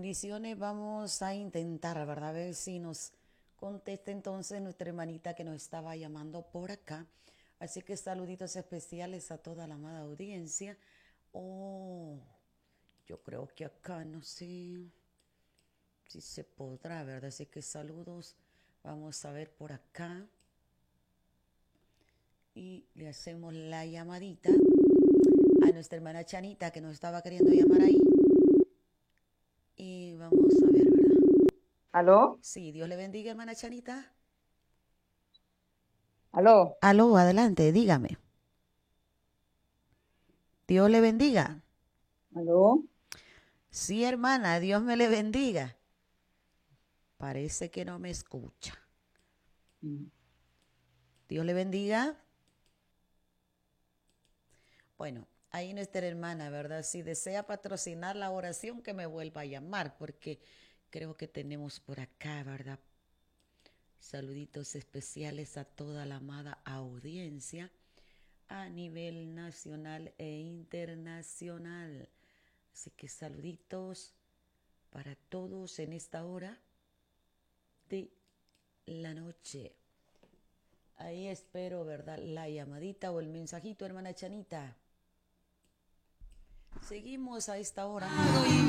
bendiciones. Vamos a intentar, ¿verdad? A ver si nos contesta entonces nuestra hermanita que nos estaba llamando por acá. Así que saluditos especiales a toda la amada audiencia. Oh, yo creo que acá no sé si se podrá, ¿verdad? Así que saludos. Vamos a ver por acá. Y le hacemos la llamadita a nuestra hermana Chanita que nos estaba queriendo llamar ahí. Y vamos a ver, ¿verdad? ¿Aló? Sí, Dios le bendiga, hermana Chanita. ¿Aló? Aló, adelante, dígame. Dios le bendiga. ¿Aló? Sí, hermana, Dios me le bendiga. Parece que no me escucha. Mm. Dios le bendiga. Bueno, ahí nuestra hermana, ¿verdad? Si desea patrocinar la oración, que me vuelva a llamar, porque creo que tenemos por acá, ¿verdad? Saluditos especiales a toda la amada audiencia a nivel nacional e internacional. Así que saluditos para todos en esta hora de la noche. Ahí espero, ¿verdad? La llamadita o el mensajito, hermana Chanita. Seguimos a esta hora.